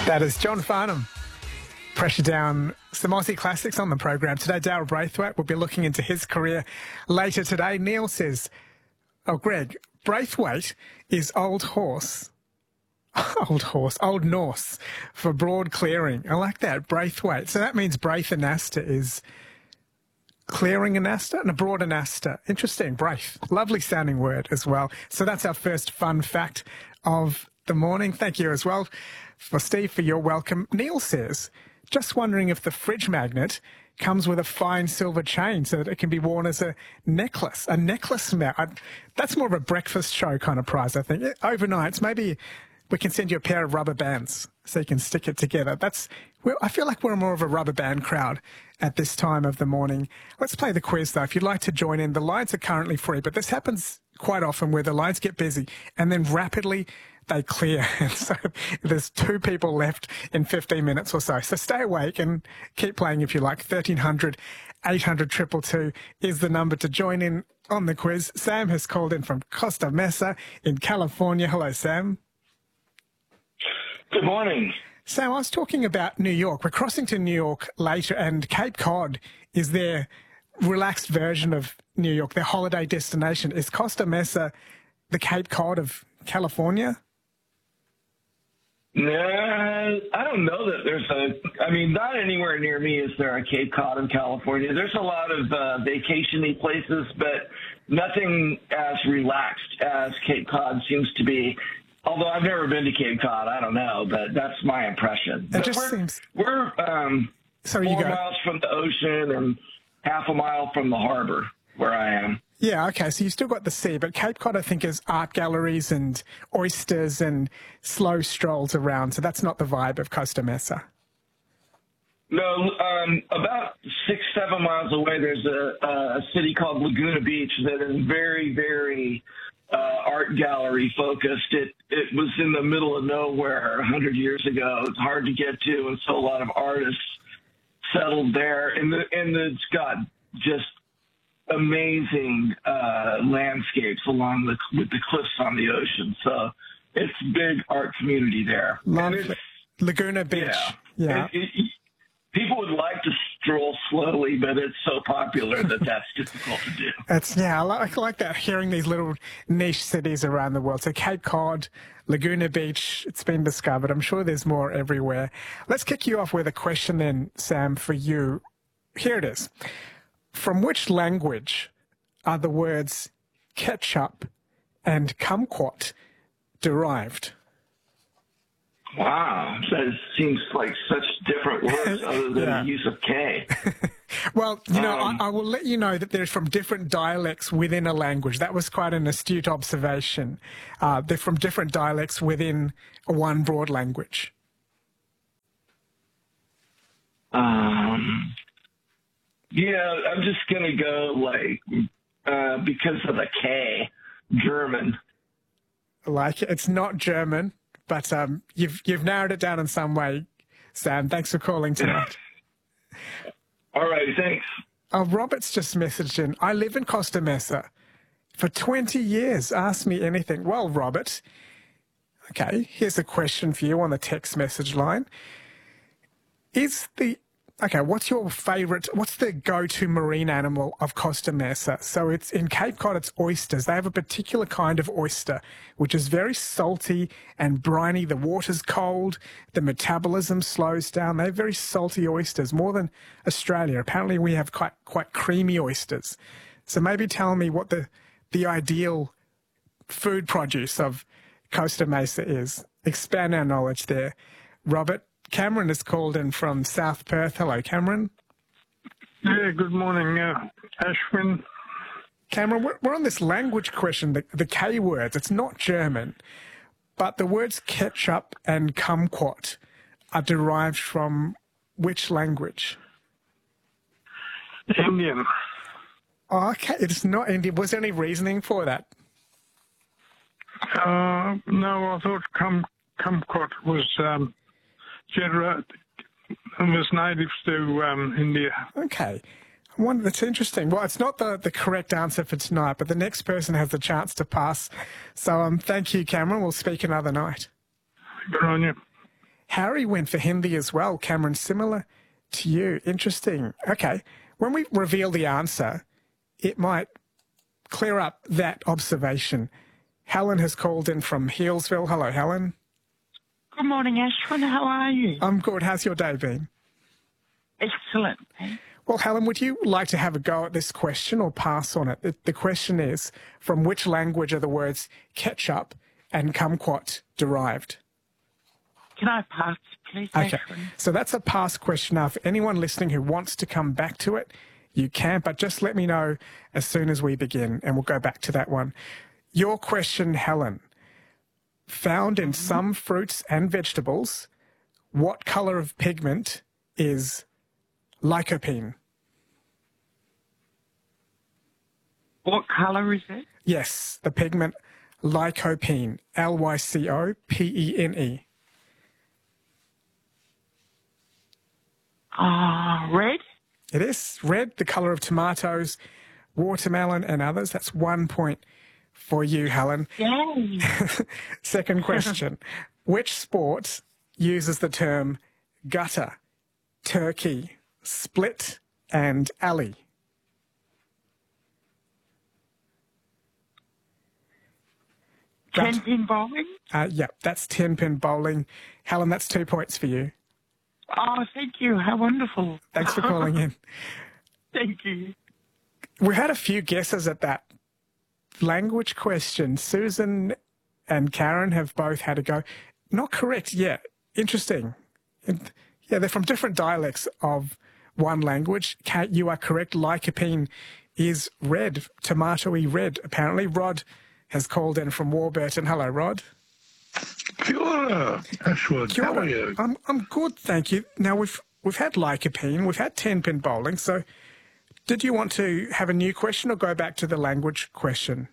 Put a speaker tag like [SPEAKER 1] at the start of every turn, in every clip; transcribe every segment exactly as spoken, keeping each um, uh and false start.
[SPEAKER 1] That is John Farnham. Pressure Down, some Aussie classics on the program. Today, Daryl Braithwaite will be looking into his career later today. Neil says, oh, Greg, Braithwaite is old horse. Old horse, old Norse for broad clearing. I like that, Braithwaite. So that means Braith Anasta is clearing Anasta and a broad Anasta. Interesting, Braith. Lovely sounding word as well. So that's our first fun fact of the morning. Thank you as well for Steve for your welcome. Neil says, just wondering if the fridge magnet comes with a fine silver chain so that it can be worn as a necklace. A necklace mount. That's more of a breakfast show kind of prize, I think. Overnights, maybe we can send you a pair of rubber bands so you can stick it together. That's. Well, I feel like we're more of a rubber band crowd at this time of the morning. Let's play the quiz, though. If you'd like to join in, the lines are currently free, but this happens quite often where the lines get busy and then rapidly they clear. And so there's two people left in fifteen minutes or so. So stay awake and keep playing if you like. thirteen hundred, eight hundred, two two two is the number to join in on the quiz. Sam has called in from Costa Mesa in California. Hello, Sam.
[SPEAKER 2] Good morning.
[SPEAKER 1] Sam, I was talking about New York. We're crossing to New York later, and Cape Cod is their relaxed version of New York, their holiday destination. Is Costa Mesa the Cape Cod of California?
[SPEAKER 2] No, I don't know that there's a, I mean, not anywhere near me is there a Cape Cod in California. There's a lot of uh, vacation-y places, but nothing as relaxed as Cape Cod seems to be. Although I've never been to Cape Cod, I don't know, but that's my impression.
[SPEAKER 1] It just
[SPEAKER 2] we're,
[SPEAKER 1] seems...
[SPEAKER 2] We're um,
[SPEAKER 1] Sorry,
[SPEAKER 2] four
[SPEAKER 1] you go.
[SPEAKER 2] miles from the ocean and half a mile from the harbor where I am.
[SPEAKER 1] Yeah, okay, so you still got the sea, but Cape Cod, I think, is art galleries and oysters and slow strolls around, so that's not the vibe of Costa Mesa.
[SPEAKER 2] No, um, about six, seven miles away, there's a, a city called Laguna Beach that is very, very uh, art gallery focused. It it was in the middle of nowhere a hundred years ago. It's hard to get to, and so a lot of artists settled there. And the and it's got just amazing uh, landscapes along the with the cliffs on the ocean. So it's a big art community there.
[SPEAKER 1] Love Laguna Beach.
[SPEAKER 2] Yeah.
[SPEAKER 1] yeah.
[SPEAKER 2] It, it, people would like to stroll slowly, but it's so popular that that's difficult to do.
[SPEAKER 1] That's, yeah, I like, I like that, hearing these little niche cities around the world. So Cape Cod, Laguna Beach, it's been discovered. I'm sure there's more everywhere. Let's kick you off with a question then, Sam, for you. Here it is. From which language are the words ketchup and kumquat derived?
[SPEAKER 2] Wow, that seems like such different words other than
[SPEAKER 1] yeah.
[SPEAKER 2] the use of K.
[SPEAKER 1] Well, you know,
[SPEAKER 2] um,
[SPEAKER 1] I, I will let you know that they're from different dialects within a language. That was quite an astute observation. Uh, they're from different dialects within one broad language.
[SPEAKER 2] Um, yeah, I'm just going to go, like, uh, because of the K, German.
[SPEAKER 1] Like, it's not German. But um, you've you've narrowed it down in some way, Sam. Thanks for calling tonight.
[SPEAKER 2] All right, thanks.
[SPEAKER 1] Oh, Robert's just messaged in. I live in Costa Mesa for twenty years. Ask me anything. Well, Robert, okay, here's a question for you on the text message line. Is the... Okay, what's your favourite, what's the go-to marine animal of Costa Mesa? So it's in Cape Cod, it's oysters. They have a particular kind of oyster, which is very salty and briny. The water's cold, the metabolism slows down. They have very salty oysters, more than Australia. Apparently we have quite quite creamy oysters. So maybe tell me what the, the ideal food produce of Costa Mesa is. Expand our knowledge there. Robert, Cameron is called in from South Perth. Hello, Cameron.
[SPEAKER 3] Yeah, good morning, uh, Ashwin.
[SPEAKER 1] Cameron, we're, we're on this language question, the, the K words. It's not German, but the words ketchup and kumquat are derived from which language?
[SPEAKER 3] Indian.
[SPEAKER 1] Oh, okay, it's not Indian. Was there any reasoning for that?
[SPEAKER 3] Uh, no, I thought kum, kumquat was... Um, General, was native to um, India.
[SPEAKER 1] Okay. I wonder, that's interesting. Well, it's not the, the correct answer for tonight, but the next person has the chance to pass. So um, thank you, Cameron. We'll speak another night.
[SPEAKER 3] Good on you.
[SPEAKER 1] Harry went for Hindi as well. Cameron, similar to you. Interesting. Okay. When we reveal the answer, it might clear up that observation. Helen has called in from Healesville. Hello, Helen.
[SPEAKER 4] Good morning, Ashwin. How are you?
[SPEAKER 1] I'm good. How's your day been?
[SPEAKER 4] Excellent.
[SPEAKER 1] Well, Helen, would you like to have a go at this question or pass on it? The, the question is, from which language are the words ketchup and kumquat derived?
[SPEAKER 4] Can I pass, please,
[SPEAKER 1] Okay,
[SPEAKER 4] Ashwin?
[SPEAKER 1] so that's a pass question. Now, for anyone listening who wants to come back to it, you can, but just let me know as soon as we begin, and we'll go back to that one. Your question, Helen. Found in some fruits and vegetables, what colour of pigment is lycopene?
[SPEAKER 4] What colour is it?
[SPEAKER 1] Yes, the pigment lycopene, L Y C O P E N E.
[SPEAKER 4] Ah, red?
[SPEAKER 1] It is red, the colour of tomatoes, watermelon and others. That's one point for you, Helen.
[SPEAKER 4] Yay.
[SPEAKER 1] Second question. Which sport uses the term gutter, turkey, split and alley? Gut-
[SPEAKER 4] Ten-pin bowling?
[SPEAKER 1] Uh, yep, that's ten-pin bowling. Helen, that's two points for you.
[SPEAKER 4] Oh, thank you. How wonderful.
[SPEAKER 1] Thanks for calling in.
[SPEAKER 4] Thank you.
[SPEAKER 1] We had a few guesses at that language question. Susan and Karen have both had a go. Not correct yet. Interesting. And, yeah, they're from different dialects of one language. Kate, you are correct. Lycopene is red, tomatoey red, apparently. Rod has called in from Warburton. Hello, Rod.
[SPEAKER 5] Kia ora, Ashwood.
[SPEAKER 1] Kia
[SPEAKER 5] How
[SPEAKER 1] ora.
[SPEAKER 5] are you?
[SPEAKER 1] I'm, I'm good, thank you. Now, we've we've had lycopene, we've had ten-pin bowling, so did you want to have a new question or go back to the language question?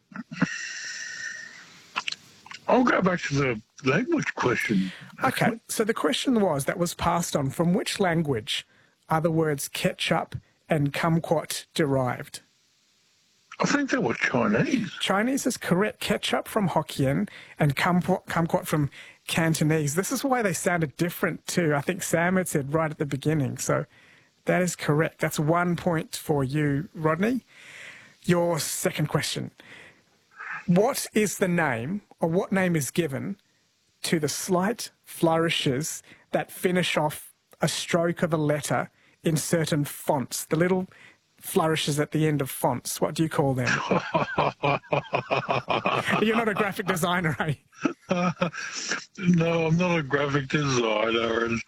[SPEAKER 5] I'll go back to the language question.
[SPEAKER 1] Okay, so the question was, that was passed on, from which language are the words ketchup and kumquat derived?
[SPEAKER 5] I think that was Chinese.
[SPEAKER 1] Chinese is correct. Ketchup from Hokkien and kumquat, kumquat from Cantonese. This is why they sounded different too. I think Sam had said right at the beginning. So that is correct. That's one point for you, Rodney. Your second question. What is the name, or what name is given to the slight flourishes that finish off a stroke of a letter in certain fonts? The little flourishes at the end of fonts. What do you call them? You're not a graphic designer, eh?
[SPEAKER 5] No, I'm not a graphic designer. And,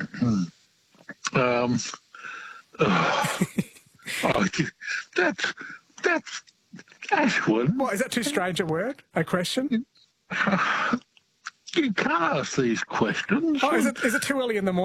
[SPEAKER 5] um, oh, that's, that's Ashwood.
[SPEAKER 1] What, is that too strange a word? A question?
[SPEAKER 5] You can't ask these questions.
[SPEAKER 1] Oh, is it, is it too early in the morning?